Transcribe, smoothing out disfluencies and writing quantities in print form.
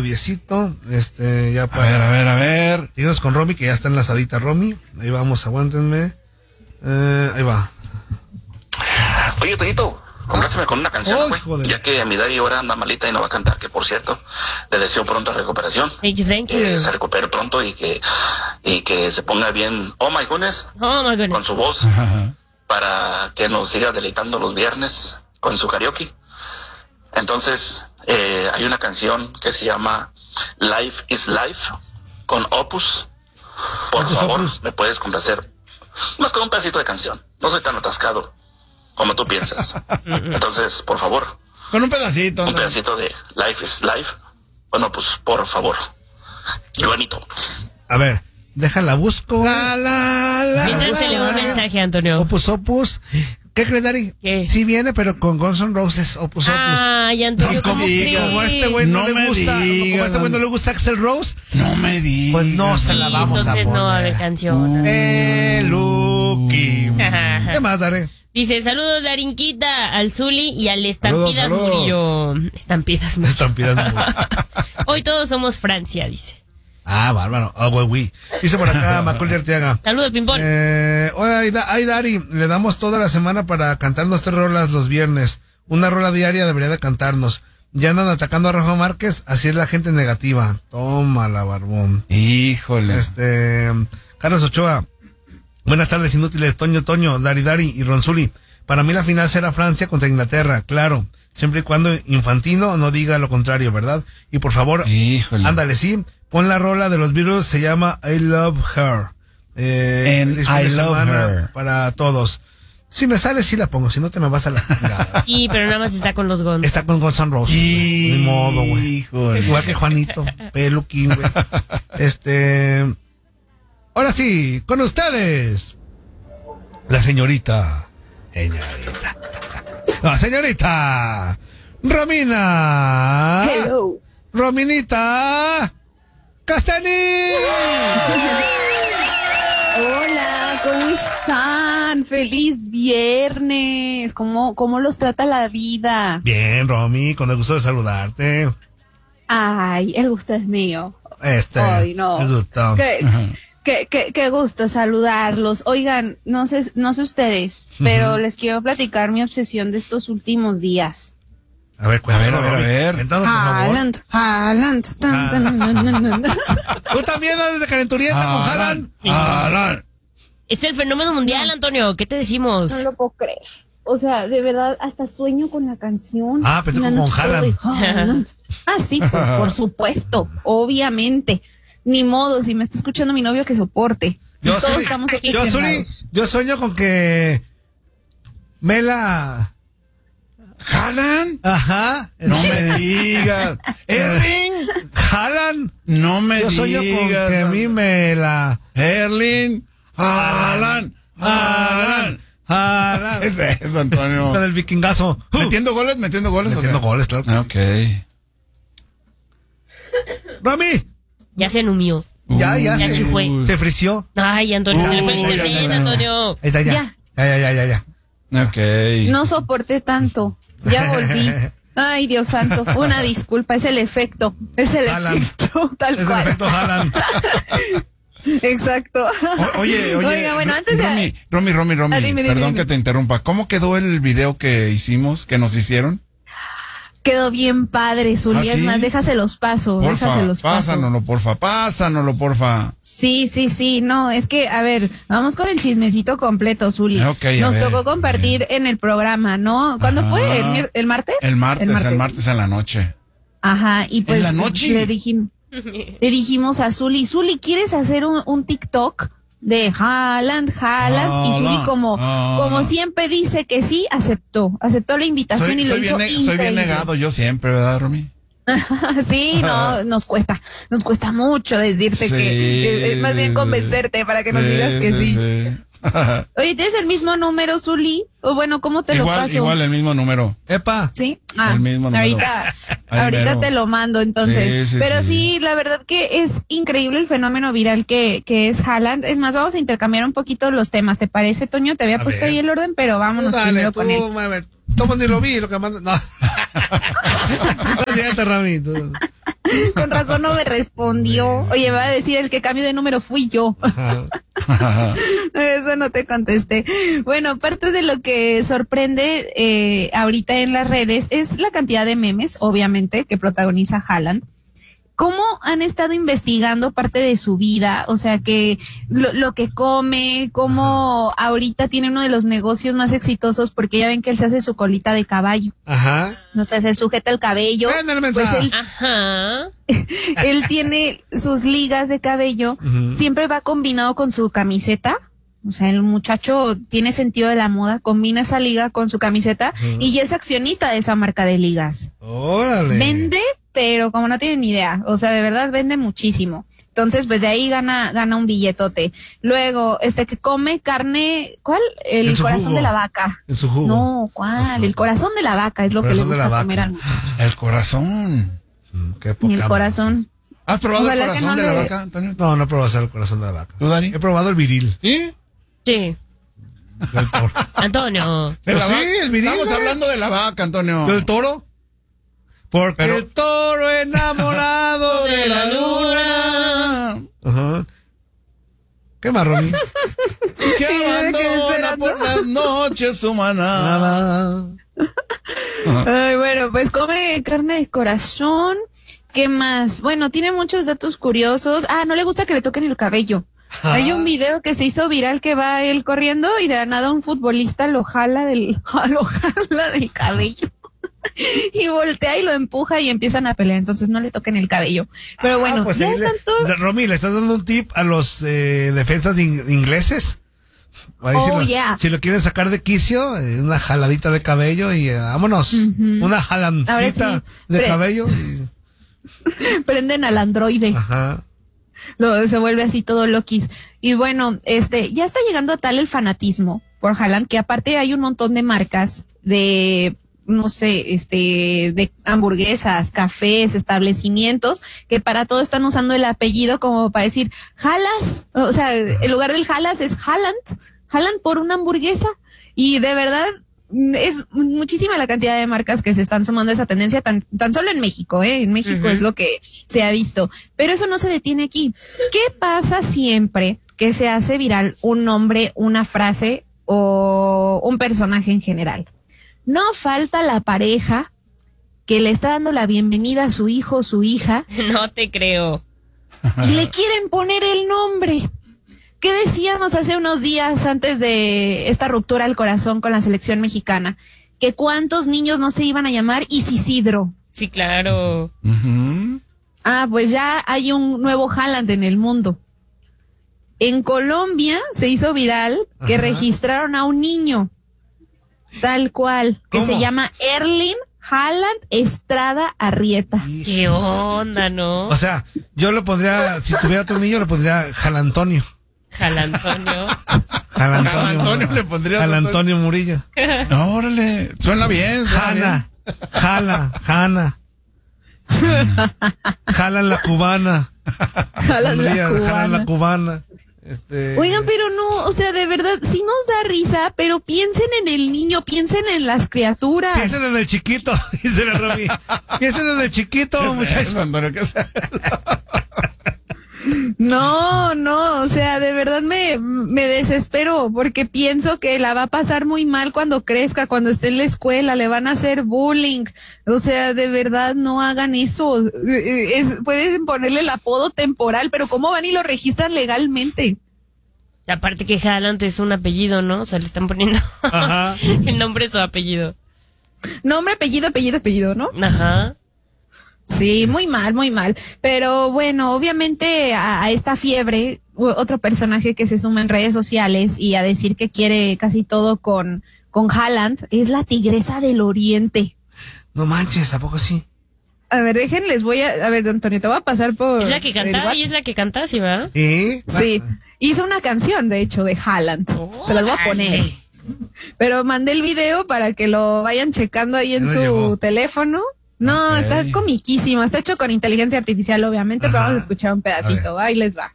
noviecito. Ya para... A ver. Seguimos con Romy, que ya está enlazadita Romy. Ahí vamos, aguántenme. Ahí va. Oye, Toñito, compláceme con una canción, güey. Ya que mi Dari ahora anda malita y no va a cantar, que por cierto, le deseo pronta recuperación. Thank you. Que se recupere pronto y que se ponga bien, oh my goodness, con su voz, para que nos siga deleitando los viernes con su karaoke. Entonces, hay una canción que se llama Life is Life con Opus. Por favor, me puedes complacer más con un pedacito de canción. No soy tan atascado como tú piensas. Entonces, por favor. Con un pedacito. Un pedacito de Life is Life. Bueno, pues, por favor. Iguanito. A ver, déjala, busco. Mientras se le va un mensaje, Antonio. Opus. ¿Qué crees, Dari? ¿Qué? Sí viene, pero con Guns N' Roses, Opus. Ay, Antonio, ¿cómo crees? Como a este güey no le gusta, como a este güey no le gusta Axl Rose. No me digas. Pues no se la vamos a poner. Entonces no va a haber canción. Lucky. ¿Qué más, Dari? Dice, saludos de Arinquita, al Zuli y al Estampidas Murillo. Estampidas Murillo. Hoy todos somos Francia, dice. Ah, bárbaro. Güey. Dice por acá Macaulay Arteaga. Saludos, Pimpón. Ay, Dari, le damos toda la semana para cantarnos 3 rolas los viernes. Una rola diaria debería de cantarnos. Ya andan atacando a Rafa Márquez, así es la gente negativa. Tómala, barbón. Híjole. Carlos Ochoa. Buenas tardes, inútiles. Toño, Dari y Ronzuli. Para mí la final será Francia contra Inglaterra, claro. Siempre y cuando Infantino no diga lo contrario, ¿verdad? Y por favor, ándale, sí. Pon la rola de los Beatles, se llama I Love Her. I Love Her. Para todos. Si me sale, sí la pongo, si no te me vas a la tirada. Sí, pero nada más está con los Guns. Está con Guns N' Roses. Ni modo, güey. Igual que Juanito, Peluquín, güey. Ahora sí, con ustedes. La señorita. No, señorita. Romina. Hello. Rominita. Castaní. Hola, ¿cómo están? Feliz viernes. ¿Cómo los trata la vida? Bien, Romy, con el gusto de saludarte. Ay, el gusto es mío. Ay, no. El gusto. Qué gusto saludarlos. Oigan, no sé ustedes, pero les quiero platicar mi obsesión de estos últimos días. A ver. Haaland. ¿Tú también andas de calenturienta con Haaland? Es el fenómeno mundial, Antonio. ¿Qué te decimos? No lo puedo creer. O sea, de verdad, hasta sueño con la canción. Pero con Haaland. Sí, por supuesto, obviamente. Ni modo, si me está escuchando mi novio, que soporte. Todos estamos obsesionados. Yo sueño con que Mela... ¿Haaland? Ajá. No me digas. Erling Haaland. No me digas. Yo sueño con que a mí me la... Erling Haaland. ¿Qué es eso, Antonio? La del vikingazo. ¿Metiendo goles? Metiendo goles, claro. Ok. Romy. Ya se numió. Ya se frició. Ay, Antonio, se le fue el internet, Antonio. Ahí está, ya. Ok. No soporté tanto. Ya volví. Ay, Dios santo. Una disculpa. Es el efecto. Tal es cual. El efecto Haaland. Exacto. Oye. Oiga, bueno, antes de... Romy. Dime. Perdón que te interrumpa. ¿Cómo quedó el video que hicimos, que nos hicieron? Quedó bien padre, Zuli. Es más, déjaselos paso. Pásanoslo, porfa. Sí. No, es que, a ver, vamos con el chismecito completo, Zuli. Nos tocó compartir en el programa, ¿no? ¿Cuándo fue? ¿El martes? El martes en la noche. Ajá, y pues... ¿En la noche? Le dijimos a Zuli, ¿quieres hacer un TikTok de Haaland? Y Zuli como siempre dice que sí, aceptó la invitación y lo hizo increíble. Soy bien negado yo siempre, ¿verdad, Romy? Sí, no, nos cuesta mucho decirte que es más bien convencerte para que nos digas que sí. Oye, ¿tienes el mismo número, Zuli? O bueno, ¿cómo te lo paso? Igual el mismo número. Epa. ¿Sí? El mismo número. Ahorita te lo mando, entonces. Pero sí, la verdad que es increíble el fenómeno viral que es Haaland. Es más, vamos a intercambiar un poquito los temas, ¿te parece, Toño? Te había puesto ahí el orden, pero vámonos primero con él. Toma, ni lo vi, lo que manda. No. Rami. Con razón no me respondió. Oye, me va a decir el que cambió de número fui yo. Eso no te contesté. Bueno, parte de lo que sorprende ahorita en las redes es la cantidad de memes, obviamente, que protagoniza Haaland. ¿Cómo han estado investigando parte de su vida? O sea, que lo que come, cómo ahorita tiene uno de los negocios más exitosos, porque ya ven que él se hace su colita de caballo. Ajá. O sea, se sujeta el cabello. Pues él tiene sus ligas de cabello, siempre va combinado con su camiseta. O sea, el muchacho tiene sentido de la moda, combina esa liga con su camiseta y ya es accionista de esa marca de ligas. ¡Órale! Vende, pero como no tienen ni idea, o sea, de verdad vende muchísimo. Entonces, pues de ahí gana un billetote. Luego, que come carne, ¿cuál? El corazón jugo. De la vaca. En su jugo. No, ¿cuál? El corazón de la vaca es lo que le gusta comer al muchacho. El corazón. Qué poca El corazón. ¿Has probado el corazón de la vaca, Antonio? No he probado el corazón de la vaca. ¿Tú, Dani? He probado el viril. ¿Sí? Sí. Del toro. Antonio. ¿De la Sí, vaca? el viril. Estamos hablando de la vaca, Antonio. ¿Del toro? Porque el toro enamorado de la luna. Ajá. ¿Qué más, Romy? Que abandona por las noches su manada. Ay, bueno, pues come carne de corazón. ¿Qué más? Bueno, tiene muchos datos curiosos. No le gusta que le toquen el cabello. Hay un video que se hizo viral que va él corriendo y de la nada un futbolista lo jala del cabello. Y voltea y lo empuja y empiezan a pelear, entonces no le toquen el cabello. Pero bueno, pues ya están todos. Romy, ¿le estás dando un tip a los defensas ingleses? Si lo quieren sacar de quicio, una jaladita de cabello y vámonos. Una jalandita de cabello. Prenden al androide. Ajá. Se vuelve así todo loquis. Y bueno, ya está llegando a tal el fanatismo por Haaland que aparte hay un montón de marcas de, no sé, de hamburguesas, cafés, establecimientos que para todo están usando el apellido como para decir Halas, o sea, en lugar del Halas es Haaland por una hamburguesa. Y de verdad es muchísima la cantidad de marcas que se están sumando a esa tendencia tan solo en México, en México es lo que se ha visto, pero eso no se detiene aquí. ¿Qué pasa siempre que se hace viral un nombre, una frase o un personaje en general? No falta la pareja que le está dando la bienvenida a su hijo o su hija. No te creo. Y le quieren poner el nombre. ¿Qué decíamos hace unos días antes de esta ruptura al corazón con la selección mexicana? Que cuántos niños no se iban a llamar Isidro. Sí, claro. Pues ya hay un nuevo Haaland en el mundo. En Colombia se hizo viral que registraron a un niño, tal cual, que se llama Erling Haaland Estrada Arrieta. ¿Qué onda, no? O sea, yo lo pondría, si tuviera otro niño, lo pondría Jalantonio. Jalantonio. Jalantonio le pondría. Jalantonio Murillo. No, órale, suena bien. Jala la cubana. Jalan la cubana. Oigan, pero no, o sea, de verdad, sí nos da risa, pero piensen en el niño, piensen en las criaturas. Piensen en el chiquito, dice la Romy. Piensen en el chiquito, muchachos. No, o sea, de verdad me desespero porque pienso que la va a pasar muy mal cuando crezca, cuando esté en la escuela, le van a hacer bullying. O sea, de verdad no hagan eso. Pueden ponerle el apodo temporal, pero ¿cómo van y lo registran legalmente? Aparte que Haaland es un apellido, ¿no? O sea, le están poniendo el nombre es su apellido. Nombre, apellido, ¿no? Ajá. Sí, muy mal. Pero bueno, obviamente a esta fiebre, otro personaje que se suma en redes sociales y a decir que quiere casi todo con Haaland es la Tigresa del Oriente. No manches, ¿a poco sí? A ver, a ver, Antonio, te voy a pasar por... Es la que canta, ¿sí, va? Sí, hizo una canción, de hecho, de Haaland. Se las voy a poner. Pero mandé el video para que lo vayan checando ahí en su teléfono. No, está comiquísimo, está hecho con inteligencia artificial, obviamente, pero vamos a escuchar un pedacito, ahí les va.